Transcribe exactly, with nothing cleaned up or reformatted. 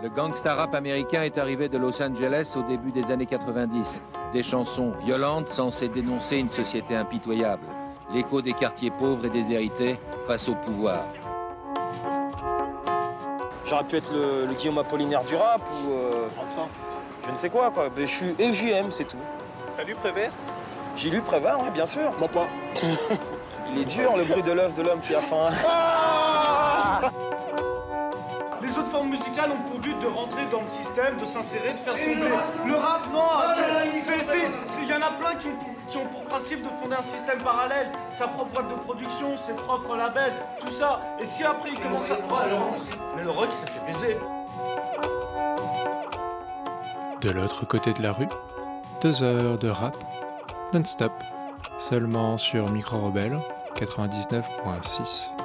Le gangsta rap américain est arrivé de Los Angeles au début des années quatre-vingt-dix. Des chansons violentes censées dénoncer une société impitoyable. L'écho des quartiers pauvres et déshérités face au pouvoir. J'aurais pu être le, le Guillaume Apollinaire du rap ou euh, je ne sais quoi quoi. Mais je suis F J M, c'est tout. T'as lu Prévert? J'ai lu Prévert, oui, bien sûr. Moi pas. Il est dur le bruit de l'œuf de l'homme qui a faim. Ah Les autres formes musicales ont pour but de rentrer dans le système, de s'insérer, de faire sembler. Le rap, non, il y en a plein qui ont, pour, qui ont pour principe de fonder un système parallèle, sa propre boîte de production, ses propres labels, tout ça. Et si après il commence à... Mais le rock, ça fait baiser. De l'autre côté de la rue, deux heures de rap non-stop, seulement sur Micro Rebelle quatre-vingt-dix-neuf point six.